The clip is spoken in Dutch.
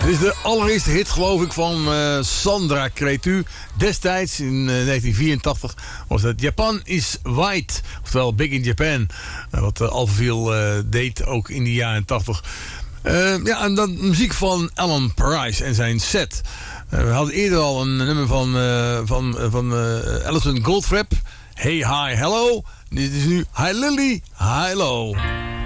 Dit is de allereerste hit, geloof ik, van Sandra Cretu. Destijds, in 1984, was het Japan is White. Oftewel Big in Japan. Wat Alphaville deed, ook in de jaren 80. Ja, en dan muziek van Alan Price en zijn set. We hadden eerder al een nummer van Alison Goldfrapp. Hey, hi, hello. Dit is nu Hi Lily, hi low.